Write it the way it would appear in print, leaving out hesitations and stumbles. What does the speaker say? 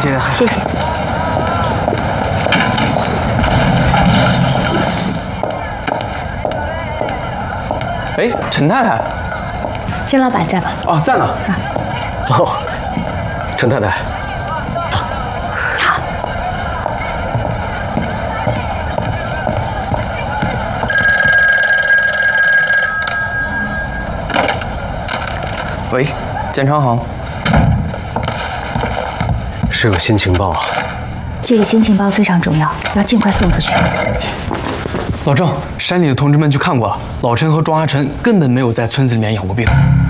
爹， 谢谢。 哎，陈太太， 甄老板在吗？ 哦，在呢。 哦，陈太太， 好。 喂，建昌行。 是个新情报啊。 这个新情报非常重要，要尽快送出去。 老郑，山里的同志们去看过了，老陈和庄阿晨根本没有在村子里面养过病。